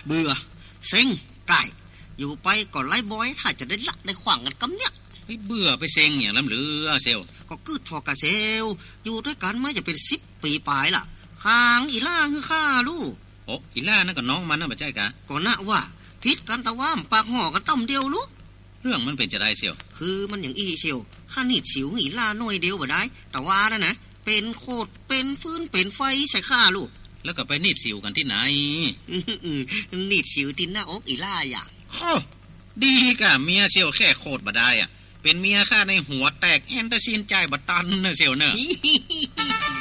เบื่อเซ็งไก่อยู่ไปก่อนไล่บอยถ้าจะได้ละได้ขวางกันกำเนี่ยไปเบื่อไปเซ็งอย่างลำหรือเซลก็คืดพอกะเซลอยู่ด้วยกันมาจะเป็น10 ปีปลายล่ะค้างอีล่าคือข้าลูกโอ้อีล่านั่นก็น้องมันนะบ่ใช่กะก็นะว่าพิษกันตะว่ามปากห่อกันต้มเดียวลูกเรื่องมันเป็นจะได้เซลคือมันอย่างอีเซลข้านิดสิวอีล่าน้อยเดียวบ่ได้แต่ว่านะเป็นโคตรเป็นฟืนเป็นไฟใส่ข้าลูกแล้วก็ไปนิดสิวกันที่ไหนนิดสิวที่หน้าอกอีล่าอย่างดีกะเมียเซลแค่โคตรบ่ได้อ่ะเป็นเมียข้าในหัวแตกแอนเดอร์ซินใจบัดตันนะเซลเนอะ